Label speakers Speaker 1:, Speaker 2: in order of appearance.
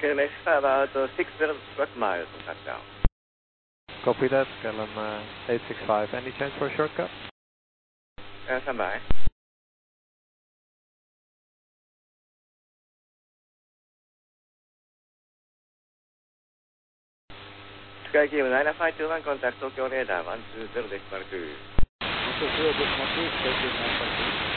Speaker 1: next about 60 square miles on touchdown.
Speaker 2: Copy that, KLM 865. Any chance for a shortcut?
Speaker 1: Stand by. Sky Team 9521, contact Tokyo radar 120.2.
Speaker 3: 120.2, Sky Team 9521.